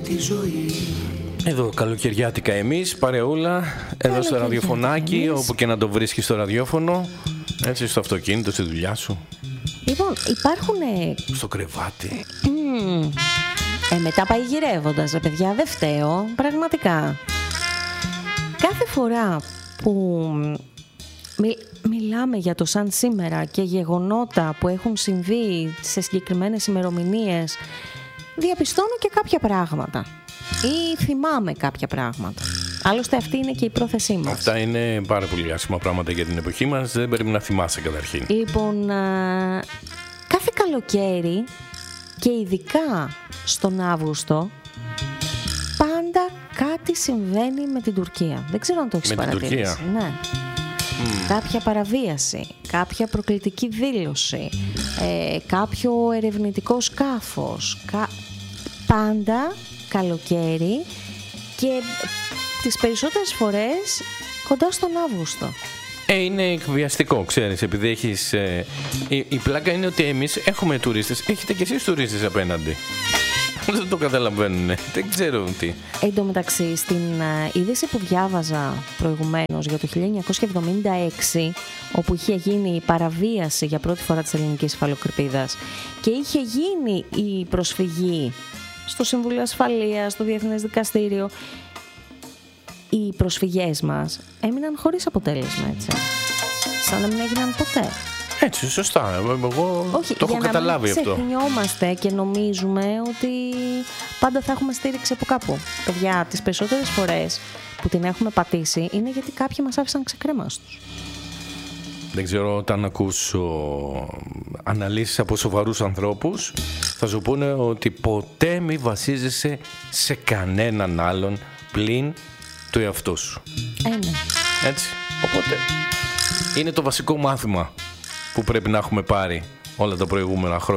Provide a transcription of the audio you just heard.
τη ζωή. Εδώ καλοκαιριάτικα εμείς, παρεούλα, εδώ στο ραδιοφωνάκι, όπου και να το βρίσκεις στο ραδιόφωνο, έτσι, στο αυτοκίνητο, στη δουλειά σου. Λοιπόν, υπάρχουν... Στο κρεβάτι. Μετά πάει γυρεύοντας, ρε παιδιά, δεν φταίω, πραγματικά. Κάθε φορά που μιλάμε για το σαν σήμερα και γεγονότα που έχουν συμβεί σε συγκεκριμένες ημερομηνίες, διαπιστώνω και κάποια πράγματα ή θυμάμαι κάποια πράγματα. Άλλωστε αυτή είναι και η πρόθεσή μας. Αυτά είναι πάρα πολύ άσχημα πράγματα για την εποχή μας. Δεν πρέπει να θυμάσαι καταρχήν. Λοιπόν, κάθε καλοκαίρι και ειδικά στον Αύγουστο πάντα κάτι συμβαίνει με την Τουρκία. Δεν ξέρω αν το έχεις παρατηρήσει. Με την Τουρκία? Ναι. Κάποια παραβίαση, κάποια προκλητική δήλωση, κάποιο ερευνητικό σκάφος. Πάντα καλοκαίρι και τις περισσότερες φορές κοντά στον Αύγουστο. Είναι εκβιαστικό, ξέρεις, επειδή έχεις... η πλάκα είναι ότι εμείς έχουμε τουρίστες, έχετε και εσείς τουρίστες απέναντι. Δεν το καταλαβαίνουν, δεν ξέρω τι. Εν τω μεταξύ, στην είδηση που διάβαζα προηγουμένως για το 1976, όπου είχε γίνει η παραβίαση για πρώτη φορά της ελληνικής υφαλοκρηπίδας και είχε γίνει η προσφυγή στο Συμβούλιο Ασφαλείας, στο Διεθνές Δικαστήριο, οι προσφυγές μας έμειναν χωρίς αποτέλεσμα, έτσι. Σαν να μην έγιναν ποτέ. Έτσι, σωστά. Εγώ το έχω καταλάβει αυτό. Όχι, για να μην ξεχνιόμαστε και νομίζουμε ότι πάντα θα έχουμε στήριξη από κάπου. Παιδιά, τις περισσότερες φορές που την έχουμε πατήσει είναι γιατί κάποιοι μας άφησαν ξεκρέμαστους. Δεν ξέρω, όταν ακούς αναλύσεις από σοβαρούς ανθρώπους, θα σου πούνε ότι ποτέ μη βασίζεσαι σε κανέναν άλλον πλην του εαυτού σου. Ναι. Έτσι. Οπότε είναι το βασικό μάθημα που πρέπει να έχουμε πάρει όλα τα προηγούμενα χρόνια.